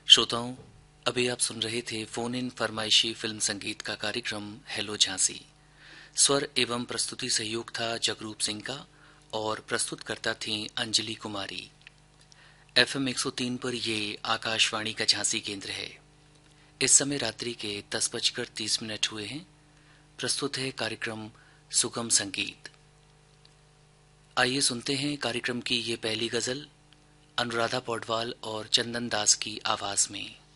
श्रोताओं, अभी आप सुन रहे थे फोन इन फरमाइशी फिल्म संगीत का कार्यक्रम हेलो झांसी। स्वर एवं प्रस्तुति सहयोग था जगरूप सिंह का और प्रस्तुतकर्ता थीं अंजलि कुमारी। FM 103 पर ये आकाशवाणी का झांसी केंद्र है। इस समय रात्रि के 10:30 हुए हैं। प्रस्तुत है कार्यक्रम सुगम संगीत। आइए सुनते हैं कार्यक्रम की ये पहली गजल अनुराधा पौडवाल और चंदन दास की आवाज में।